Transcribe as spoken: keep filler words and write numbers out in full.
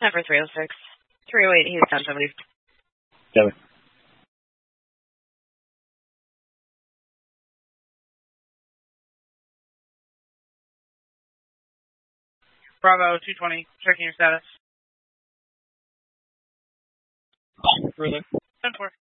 Number three oh six. three oh eight, he's done, I believe. Got it. Bravo two twenty, checking your status. Further. ten four.